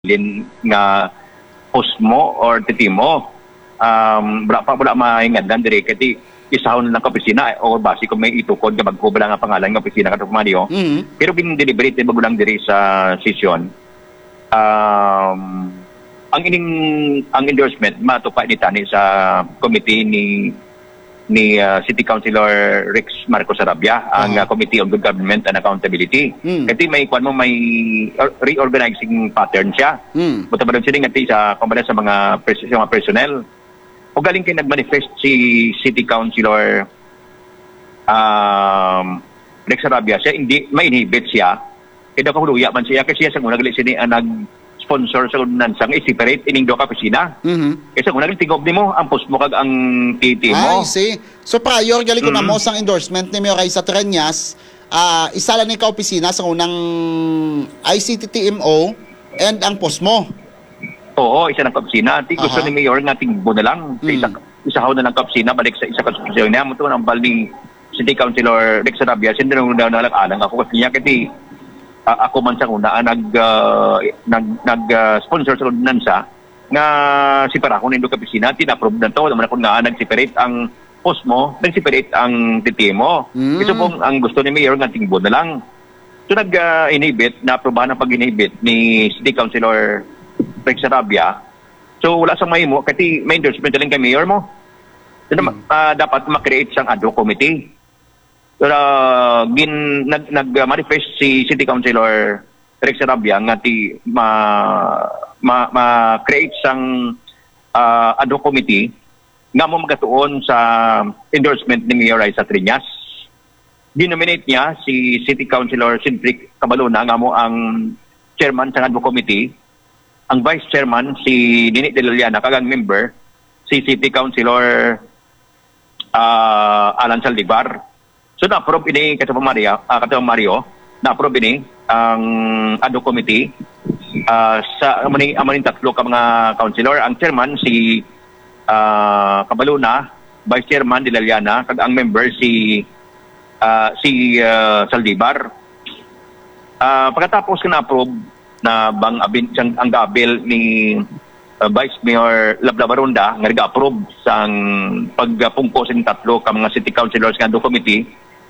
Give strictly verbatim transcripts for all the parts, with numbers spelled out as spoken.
lin nga post mo or titi mo. Um, wala pa wala mahingan dire kati isahon lang ka opisina o base kung may itukod nga magkubala nga pangalan nga opisina ka Mario. Mm-hmm. Pero bin deliberate bago lang dire sa session. Um, ang ining ang endorsement matupa ni tani sa committee ni ni uh, City Councilor Rex Marcos Sarabia, uh-huh. ang uh, Committee on Good Government and Accountability. Mm. Kasi may kuan mo may reorganizing pattern siya. Mm. Buta ba doon sila ngati sa kumpanya sa mga pers- sa mga personnel. O galing kay nagmanifest si City Councilor um, Rex Sarabia, siya hindi may inhibit siya. Kaya kahuluya man siya kasi siya sa muna gali siya ang nag sponsor sa ordinansang i-separate ining do ka opisina. Mm-hmm. Kasi kung naging tigob ni mo, ang post mo kag ang K T mo. I see. So prior, gali ko mm-hmm. na mo sang endorsement ni Mayor Raisa Trillanes, uh, isa lang ni ka opisina sa unang I C T T M O and ang post mo. Oo, isa ng ka-opisina. Di gusto uh-huh. ni Mayor nga tingbo na lang. Mm. Isa, isa na lang ka-opisina, balik sa isa ka-opisina niya. Muto ng bali City Councilor Rex Sarabia, sindi na na nalang-alang ako kasi niya kasi Uh, ako man sa una uh, nag uh, nag nag uh, sponsor sa ordinansa nga si para ko nindo ka opisina tina-approve na to naman ako nga nag-separate ang post mo, nag-separate ang T T mo. Mm. Kasi kung ang gusto ni Mayor nga tingbo na lang. So nag-inhibit, uh, na-aprobahan ang pag-inhibit ni City Councilor Rex Sarabia. So wala sa may mo kasi may endorsement lang kay Mayor mo. So, mm. uh, dapat ma-create sang ad hoc committee. Pero uh, gin nag nag-manifest si City Councilor Rex Sarabia nga ti ma ma, ma create sang uh, ad hoc committee nga mo magatuon sa endorsement ni Mayor Raisa Trillanes. Dinominate niya si City Councilor Cedric Cabalona nga mo ang chairman sa ad hoc committee. Ang vice chairman si Nini De Liliana kagang member si City Councilor uh, Alan Saldivar. So na-approve ini Katawang Mario, uh, Katawang Mario, na-approve ini ang ad hoc committee uh, sa amaning amaning tatlo ka mga councilor. Ang chairman si uh, Cabalona, vice chairman De Liliana, kag ang member si uh, si uh, Saldivar. Uh, pagkatapos na approve na bang abin siyang ang gabil ni uh, Vice Mayor Lablabaronda nga nag-approve sang pagpungko sa tatlo ka mga city councilors nga ad hoc committee.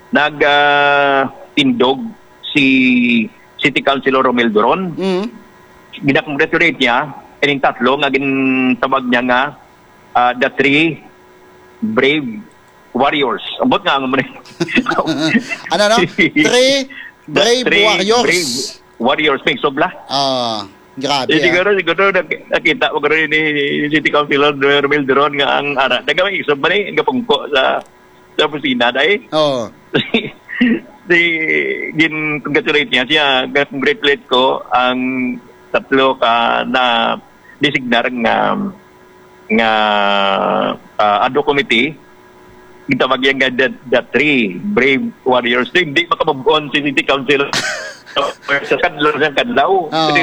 Nag-tindog uh, si City Councilor Romel Doron. Mm. Ginakongratulate niya, ining tatlo, nga gintabag niya nga uh, the three brave warriors. Ambot nga nga ano no? Three brave three warriors. Brave warriors. May sobla. Ah, uh, grabe. E, siguro, siguro, nakita ko rin ni City Councilor Romel Doron nga ang ara. Nagamay isob ba ni? Ang kapungko sa sa opisina dahil. Oo. Si gin congratulate niya siya, congratulate ko ang tatlo ka na designar nga nga uh, ad hoc committee. Gitawag yan nga the, the three brave warriors. Hindi makamove-on si City Council sa kadlaw sa kadlaw.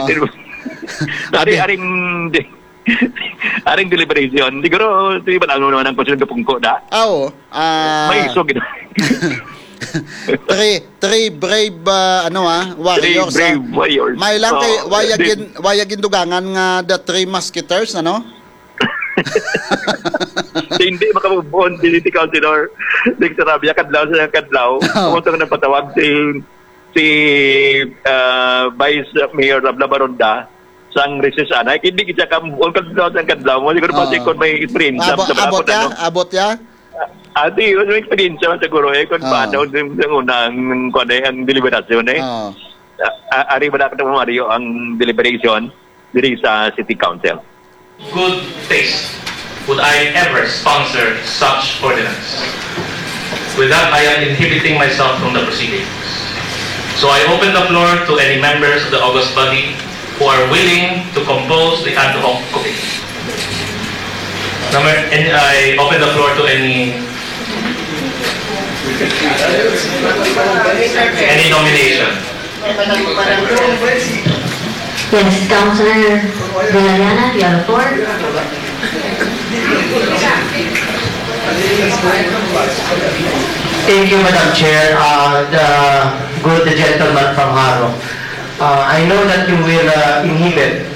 Ari aring aring deliberation. Siguro di ba lang naman ang konsulta pungko da? Oo. Uh... May iso gito. three, three brave uh, ano ah, warriors. Three brave uh, warriors. May lang kay oh, wayagin wayagin dugangan nga the three musketeers ano? Hindi makamubon si City Councilor Rex Sarabia kadlaw sa kadlaw. Kumunta na patawag si si uh, Vice Mayor Lablabaronda sang recess ana. Hindi kita kam all kadlaw sa kadlaw mo siguro pa kon may experience sa abot ya, abot ya. Ati, yung experience naman siguro eh, kung oh. paano yung unang kung ang deliberasyon eh. Oh. Uh, ari ba na kita Mario ang deliberation diri sa City Council? Good taste would I ever sponsor such ordinance. With that, I am inhibiting myself from the proceedings. So I open the floor to any members of the August body who are willing to compose the ad hoc committee. Number, and I open the floor to any any nomination. Yes, Councilor De Liliana, you have the floor. Thank you, Madam Chair. Uh, the good the gentleman from Haro. Uh, I know that you will uh, inhibit